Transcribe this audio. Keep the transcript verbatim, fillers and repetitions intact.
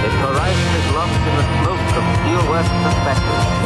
Its horizon is lost in the smoke of steelwork perspective.